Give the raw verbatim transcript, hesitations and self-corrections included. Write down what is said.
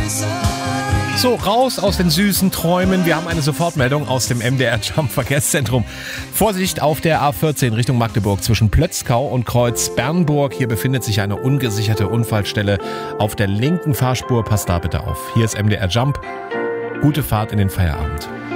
So, raus aus den süßen Träumen. Wir haben eine Sofortmeldung aus dem M D R Jump Verkehrszentrum. Vorsicht auf der A vierzehn Richtung Magdeburg zwischen Plötzkau und Kreuz Bernburg. Hier befindet sich eine ungesicherte Unfallstelle auf der linken Fahrspur. Passt da bitte auf. Hier ist M D R Jump. Gute Fahrt in den Feierabend.